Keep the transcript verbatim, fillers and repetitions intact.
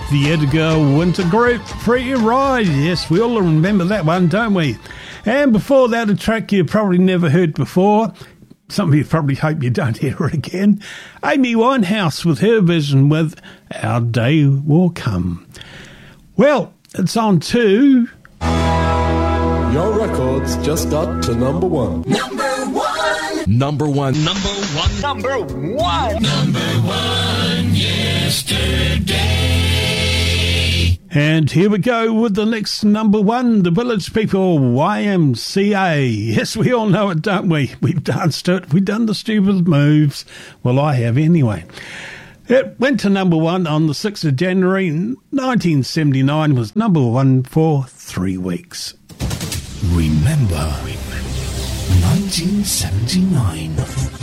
The Edgar Winter Group, Free Ride. Yes, we all remember that one, don't we? And before that, a track you probably never heard before. Some of you probably hope you don't hear it again. Amy Winehouse with her version with Our Day Will Come. Well, it's on to... Your records just got to number one. Number one. Number one. Number one. Number one. Number one yesterday. And here we go with the next number one, the Village People, Y M C A. Yes, we all know it, don't we? We've danced to it. We've done the stupid moves. Well, I have anyway. It went to number one on the sixth of January, nineteen seventy-nine, was number one for three weeks. Remember, nineteen seventy-nine.